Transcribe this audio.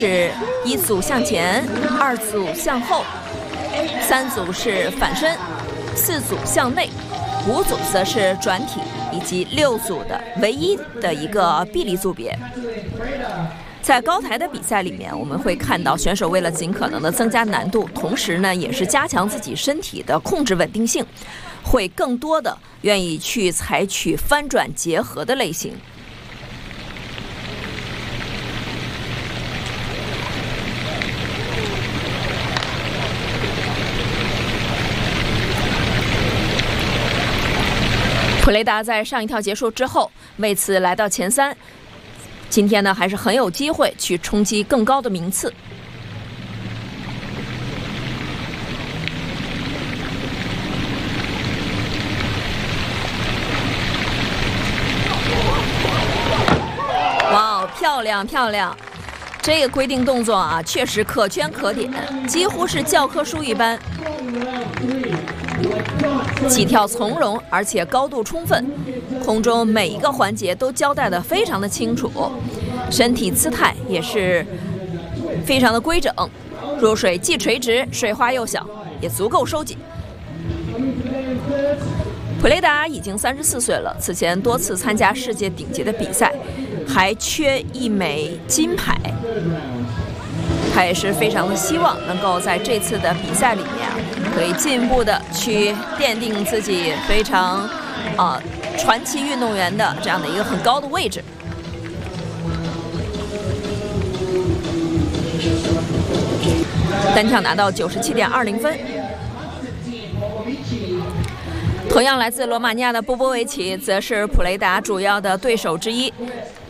是一组向前，2组向后，3组是反身，4组向内，5组则是转体，以及6组的唯一的一个臂力组别。在高台的比赛里面，我们会看到选手为了尽可能的增加难度，同时呢也是加强自己身体的控制稳定性，会更多的愿意去采取翻转结合的类型。普雷达在上一跳结束之后，为此来到前3。今天呢，还是很有机会去冲击更高的名次。哇，漂亮漂亮！这个规定动作啊，确实可圈可点，几乎是教科书一般。起跳从容，而且高度充分，空中每一个环节都交代得非常的清楚，身体姿态也是非常的规整，入水既垂直，水花又小，也足够收紧。普雷达已经34岁了，此前多次参加世界顶级的比赛，还缺1枚金牌。他也是非常的希望能够在这次的比赛里面可以进一步的去奠定自己非常传奇运动员的这样的一个很高的位置。单跳拿到97.20分。同样来自罗马尼亚的波波维奇则是普雷达主要的对手之一。